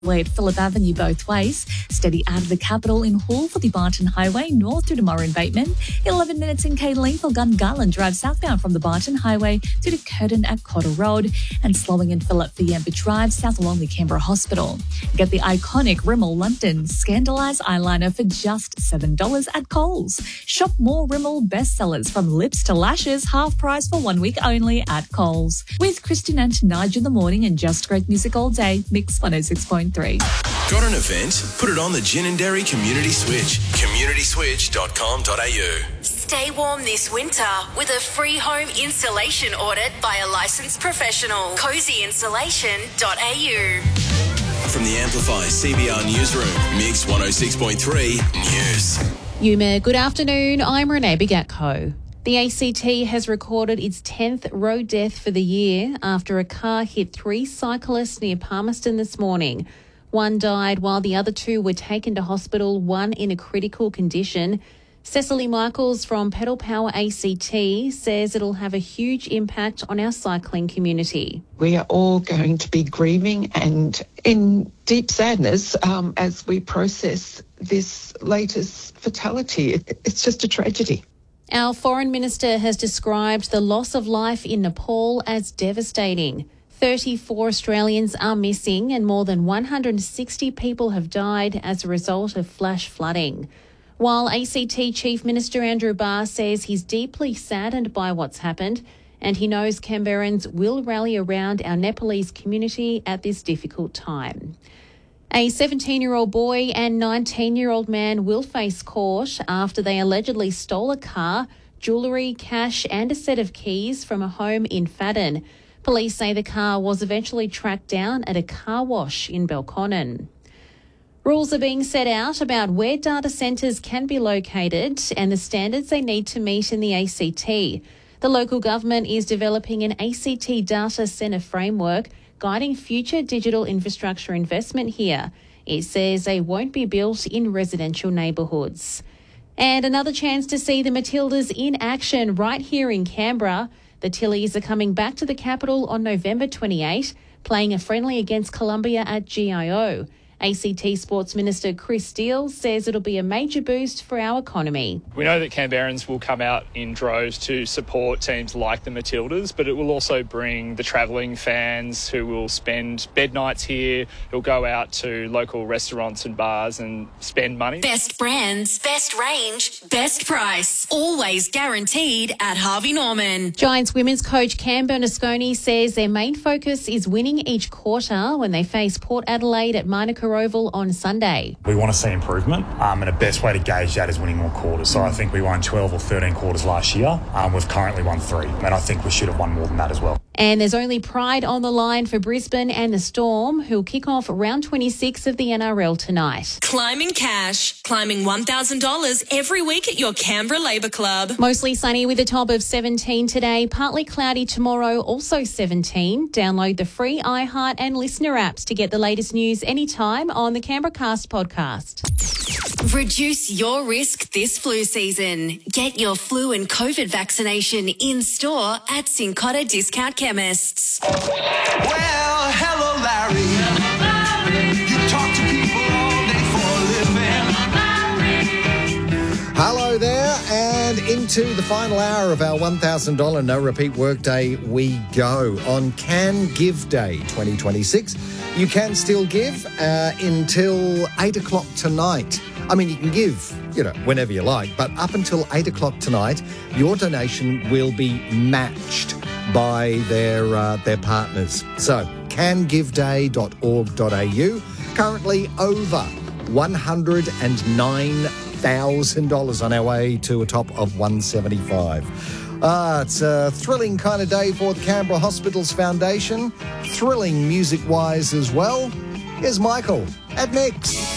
Way at Phillip Avenue both ways. Steady out of the capital in Hall for the Barton Highway north through to Murray Bateman. 11 minutes in Kanelee for Gungarland Drive southbound from the Barton Highway to Curtin at Cotter Road. And slowing in Phillip for Yamba Drive south along the Canberra Hospital. Get the iconic Rimmel London Scandalise eyeliner for just $7 at Coles. Shop more Rimmel bestsellers from lips to lashes, half price for 1 week only at Coles. With Christian and Nige in the morning and just great music all day, Mix 106.3. Got an event? Put it on the Gin and Dairy Community Switch. communityswitch.com.au. Stay warm this winter with a free home installation audit by a licensed professional. cozyinsulation.au. From the Amplify CBR Newsroom, Mix 106.3 News. Yuma, good afternoon. I'm Renee Bigatko. The ACT has recorded its 10th road death for the year after a car hit 3 cyclists near Palmerston this morning. One died while the other 2 were taken to hospital, one in a critical condition. Cecily Michaels from Pedal Power ACT says it'll have a huge impact on our cycling community. We are all going to be grieving and in deep sadness as we process this latest fatality. It's just a tragedy. Our Foreign Minister has described the loss of life in Nepal as devastating. 34 Australians are missing and more than 160 people have died as a result of flash flooding. While ACT Chief Minister Andrew Barr says he's deeply saddened by what's happened and he knows Canberrans will rally around our Nepalese community at this difficult time. A 17-year-old boy and 19-year-old man will face court after they allegedly stole a car, jewellery, cash and a set of keys from a home in Fadden. Police say the car was eventually tracked down at a car wash in Belconnen. Rules are being set out about where data centres can be located and the standards they need to meet in the ACT. The local government is developing an ACT data centre framework guiding future digital infrastructure investment here. It says they won't be built in residential neighbourhoods. And another chance to see the Matildas in action right here in Canberra. The Tillies are coming back to the capital on November 28, playing a friendly against Columbia at GIO. ACT Sports Minister Chris Steele says it'll be a major boost for our economy. We know that Canberrans will come out in droves to support teams like the Matildas, but it will also bring the travelling fans who will spend bed nights here, who'll go out to local restaurants and bars and spend money. Best brands, best range, best price. Always guaranteed at Harvey Norman. Giants women's coach Cam Bernasconi says their main focus is winning each quarter when they face Port Adelaide at Manuka Oval on Sunday. We want to see improvement, and the best way to gauge that is winning more quarters. So I think we won 12 or 13 quarters last year. We've currently won 3, and I think we should have won more than that as well. And there's only pride on the line for Brisbane and the Storm, who'll kick off round 26 of the NRL tonight. Climbing cash, climbing $1,000 every week at your Canberra Labour Club. Mostly sunny with a top of 17 today, partly cloudy tomorrow, also 17. Download the free iHeart and Listener apps to get the latest news anytime on the Canberra Cast podcast. Reduce your risk this flu season. Get your flu and COVID vaccination in store at Cincotta Discount Chemists. Well, hello, Larry. You talk to people all day for a living. Hello there, and into the final hour of our $1,000 no repeat workday we go. On Can Give Day 2026, you can still give until 8 o'clock tonight. I mean, you can give, whenever you like, but up until 8 o'clock tonight, your donation will be matched by their partners. So, cangiveday.org.au. Currently over $109,000 on our way to a top of 175. It's a thrilling kind of day for the Canberra Hospitals Foundation. Thrilling music-wise as well. Here's Michael at Mix.